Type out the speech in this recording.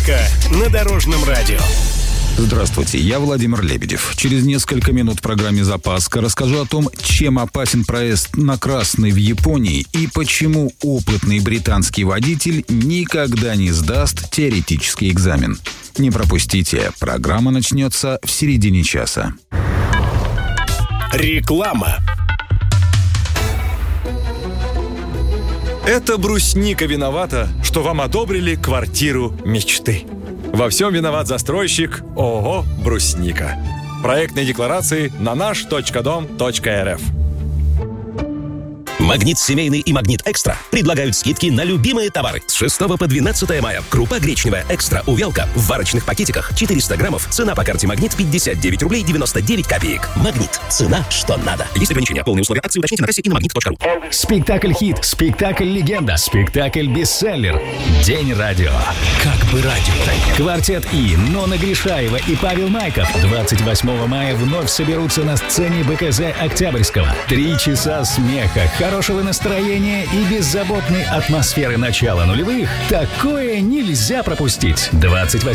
Только на Дорожном радио. Здравствуйте, я Владимир Лебедев. Через несколько минут в программе «Запаска» расскажу о том, чем опасен проезд на красный в Японии и почему опытный британский водитель никогда не сдаст теоретический экзамен. Не пропустите, программа начнется в середине часа. Реклама. Это брусника виновата, что вам одобрили квартиру мечты. Во всем виноват застройщик ООО «Брусника». Проектные декларации на наш.дом.рф. Магнит Семейный и Магнит Экстра предлагают скидки на любимые товары. С 6 по 12 мая. Крупа гречневая Экстра увялка в варочных пакетиках 400 граммов. Цена по карте Магнит 59 рублей 99 копеек. Магнит. Цена, что надо. Есть ограничения. Полные условия акции уточните на кассе и на магнит.ру. Спектакль-хит, спектакль-легенда, спектакль-бестселлер. День радио. Как бы радио. Квартет И, Нонна Гришаева и Павел Майков 28 мая вновь соберутся на сцене БКЗ Октябрьского. 3 часа смеха, хорошего настроения и беззаботной атмосферы начала нулевых. Такое нельзя пропустить. 28